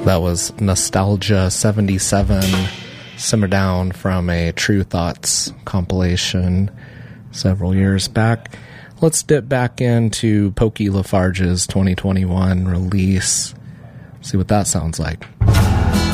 That was Nostalgia 77, Simmer Down, from a True Thoughts compilation several years back. Let's dip back into Pokey Lafarge's 2021 release. See what that sounds like.